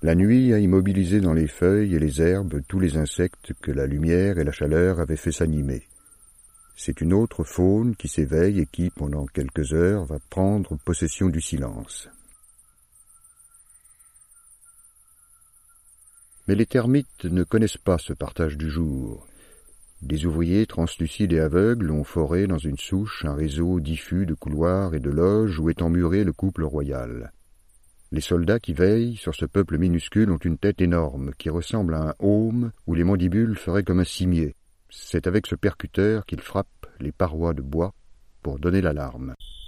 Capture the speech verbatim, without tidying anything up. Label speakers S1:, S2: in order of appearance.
S1: La nuit a immobilisé dans les feuilles et les herbes tous les insectes que la lumière et la chaleur avaient fait s'animer. C'est une autre faune qui s'éveille et qui, pendant quelques heures, va prendre possession du silence. Mais les termites ne connaissent pas ce partage du jour. Des ouvriers translucides et aveugles ont foré dans une souche un réseau diffus de couloirs et de loges où est emmuré le couple royal. Les soldats qui veillent sur ce peuple minuscule ont une tête énorme qui ressemble à un aume où les mandibules feraient comme un cimier. C'est avec ce percuteur qu'ils frappent les parois de bois pour donner l'alarme.